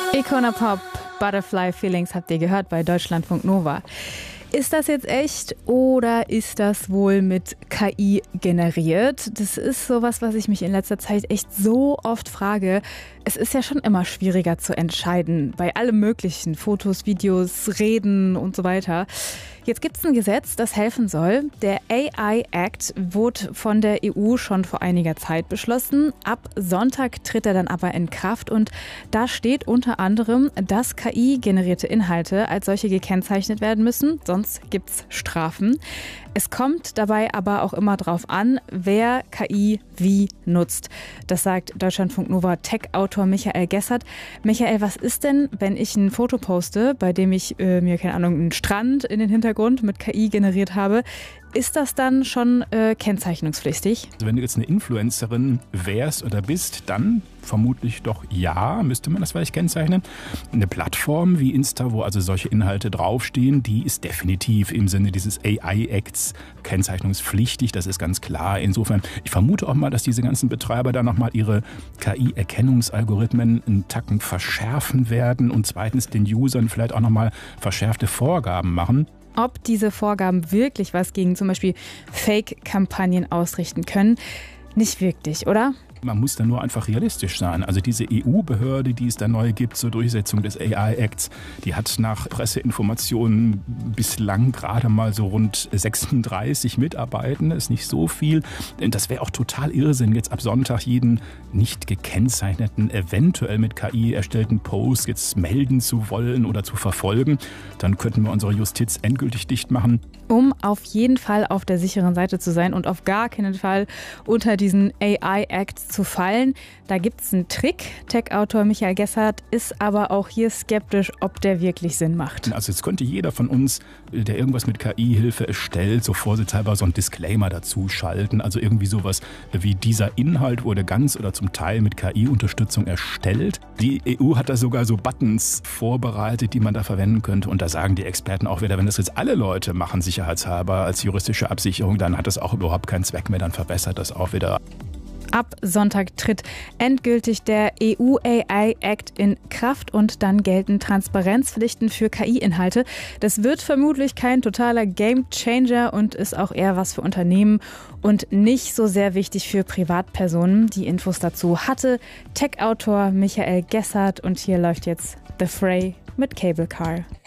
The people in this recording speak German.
Icona Pop, Butterfly Feelings habt ihr gehört bei Deutschlandfunk Nova. Ist das jetzt echt oder ist das wohl mit KI generiert? Das ist sowas, was ich mich in letzter Zeit echt so oft frage. Es ist ja schon immer schwieriger zu entscheiden bei allem Möglichen, Fotos, Videos, Reden und so weiter. Jetzt gibt es ein Gesetz, das helfen soll. Der AI Act wurde von der EU schon vor einiger Zeit beschlossen. Ab Sonntag tritt er dann aber in Kraft und da steht unter anderem, dass KI-generierte Inhalte als solche gekennzeichnet werden müssen, sonst gibt es Strafen. Es kommt dabei aber auch immer darauf an, wer KI wie nutzt. Das sagt Deutschlandfunk Nova Tech-Autor Michael Gessert. Michael, was ist denn, wenn ich ein Foto poste, bei dem ich mir, keine Ahnung, einen Strand in den Hintergrund mit KI generiert habe? Ist das dann schon kennzeichnungspflichtig? Also wenn du jetzt eine Influencerin wärst oder bist, dann vermutlich doch ja, müsste man das vielleicht kennzeichnen. Eine Plattform wie Insta, wo also solche Inhalte draufstehen, die ist definitiv im Sinne dieses AI-Acts kennzeichnungspflichtig, das ist ganz klar. Insofern, ich vermute auch mal, dass diese ganzen Betreiber da nochmal ihre KI-Erkennungsalgorithmen einen Tacken verschärfen werden und zweitens den Usern vielleicht auch nochmal verschärfte Vorgaben machen. Ob diese Vorgaben wirklich was gegen zum Beispiel Fake-Kampagnen ausrichten können, nicht wirklich, oder? Man muss da nur einfach realistisch sein. Also diese EU-Behörde, die es da neu gibt zur Durchsetzung des AI-Acts, die hat nach Presseinformationen bislang gerade mal so rund 36 Mitarbeitende, ist nicht so viel. Das wäre auch total Irrsinn, jetzt ab Sonntag jeden nicht gekennzeichneten, eventuell mit KI erstellten Post jetzt melden zu wollen oder zu verfolgen. Dann könnten wir unsere Justiz endgültig dicht machen. Um auf jeden Fall auf der sicheren Seite zu sein und auf gar keinen Fall unter diesen AI-Act zu fallen. Da gibt es einen Trick. Tech-Autor Michael Gessert ist aber auch hier skeptisch, ob der wirklich Sinn macht. Also jetzt könnte jeder von uns, der irgendwas mit KI-Hilfe erstellt, so vorsichtshalber so einen Disclaimer dazu schalten. Also irgendwie sowas wie dieser Inhalt wurde ganz oder zum Teil mit KI-Unterstützung erstellt. Die EU hat da sogar so Buttons vorbereitet, die man da verwenden könnte. Und da sagen die Experten auch wieder, wenn das jetzt alle Leute machen, sicherheitshalber als juristische Absicherung, dann hat das auch überhaupt keinen Zweck mehr, dann verbessert das auch wieder. Ab Sonntag tritt endgültig der EU-AI-Act in Kraft und dann gelten Transparenzpflichten für KI-Inhalte. Das wird vermutlich kein totaler Game-Changer und ist auch eher was für Unternehmen und nicht so sehr wichtig für Privatpersonen. Die Infos dazu hatte Tech-Autor Michael Gessert und hier läuft jetzt The Fray mit Cable Car.